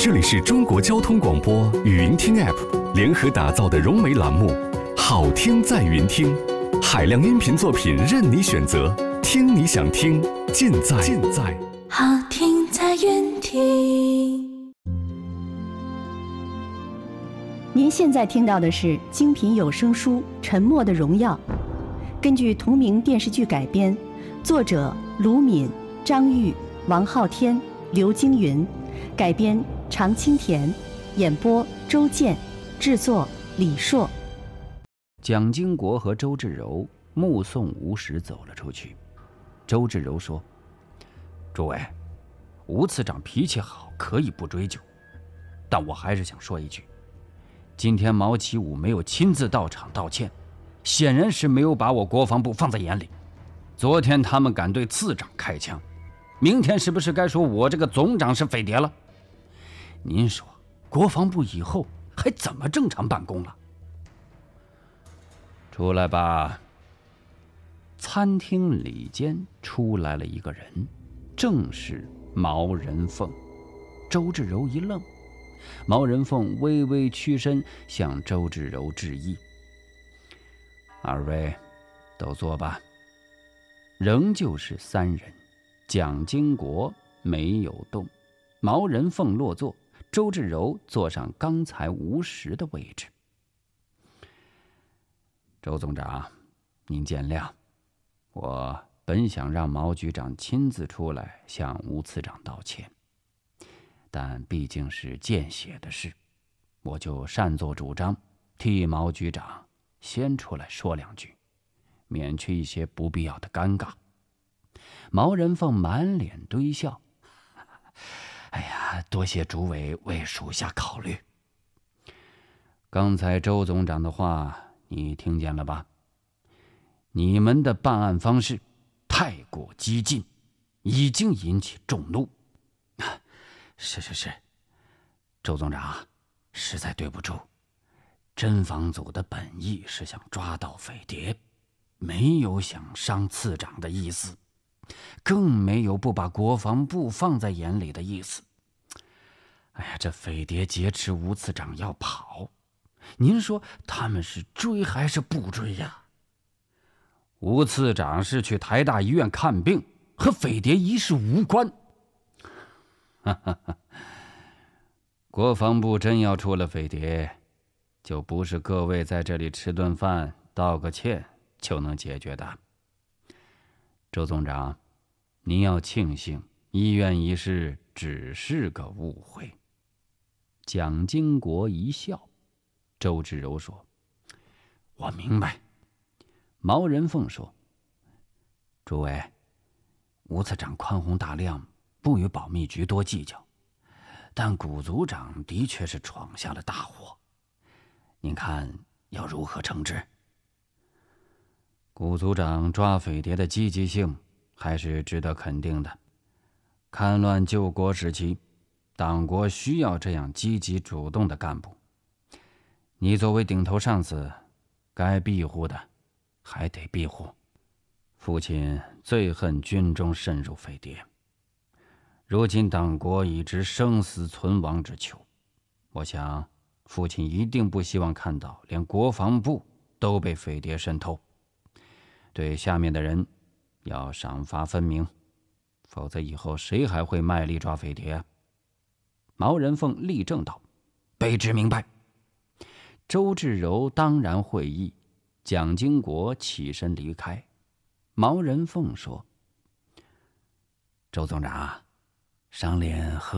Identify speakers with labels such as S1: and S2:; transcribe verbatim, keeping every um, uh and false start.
S1: 这里是中国交通广播语音听 App 联合打造的融媒栏目《好听在云听》，海量音频作品任你选择，听你想听，尽在尽在
S2: 好听在云听。
S3: 您现在听到的是精品有声书《沉默的荣耀》，根据同名电视剧改编，作者卢敏、张玉、王昊天、刘京云，改编常青田，演播周健，制作李硕。
S4: 蒋经国和周志柔目送吴石走了出去。周志柔说：“诸位，吴次长脾气好，可以不追究，但我还是想说一句，今天毛启武没有亲自到场道歉，显然是没有把我国防部放在眼里。昨天他们敢对次长开枪，明天是不是该说我这个总长是匪谍了？您说国防部以后还怎么正常办公了？”出来吧。餐厅里间出来了一个人，正是毛人凤。周志柔一愣，毛人凤微微屈身向周志柔致意：“二位都坐吧。”仍旧是三人，蒋经国没有动，毛人凤落座，周志柔坐上刚才吴石的位置。周总长，您见谅，我本想让毛局长亲自出来向吴次长道歉，但毕竟是见血的事，我就擅作主张，替毛局长先出来说两句，免去一些不必要的尴尬。毛人凤满脸堆笑：“哎呀，多谢诸位为属下考虑。刚才周总长的话你听见了吧？你们的办案方式太过激进，已经引起众怒。是是是，周总长，实在对不住，侦防组的本意是想抓到匪谍，没有想伤次长的意思，更没有不把国防部放在眼里的意思。哎呀，这匪谍劫持吴次长要跑，您说他们是追还是不追呀？吴次长是去台大医院看病，和匪谍一事无关。国防部真要出了匪谍，就不是各位在这里吃顿饭道个歉就能解决的。周总长，您要庆幸医院一事只是个误会。蒋经国一笑，周志柔说：“我明白。”毛人凤说：“诸位，吴次长宽宏大量，不与保密局多计较，但谷组长的确是闯下了大祸，您看要如何惩治？”谷组长抓匪谍的积极性还是值得肯定的。戡乱救国时期，党国需要这样积极主动的干部。你作为顶头上司，该庇护的还得庇护。父亲最恨军中渗入匪谍，如今党国已知生死存亡之秋，我想父亲一定不希望看到连国防部都被匪谍渗透。对下面的人要赏罚分明，否则以后谁还会卖力抓匪谍啊？毛人凤立正道：“卑职明白。”周志柔当然会意，蒋经国起身离开。毛人凤说：“周总长，赏脸喝